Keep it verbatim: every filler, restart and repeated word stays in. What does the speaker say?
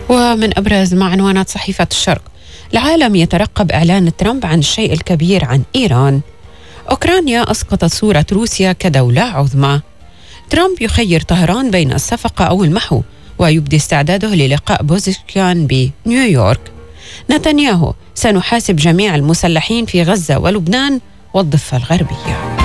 ومن أبرز معنوانات صحيفة الشرق: العالم يترقب إعلان ترامب عن الشيء الكبير عن إيران. أوكرانيا أسقطت صورة روسيا كدولة عظمى. ترامب يخير طهران بين الصفقة أو المحو، ويبدي استعداده للقاء بوزيشكان بنيويورك. نتنياهو: سنحاسب جميع المسلحين في غزة ولبنان والضفة الغربية.